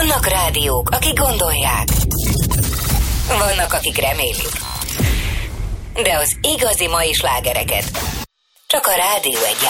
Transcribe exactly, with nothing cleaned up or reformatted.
Vannak rádiók, akik gondolják. Vannak, akik remélik. De az igazi mai slágereket csak a Rádió Egy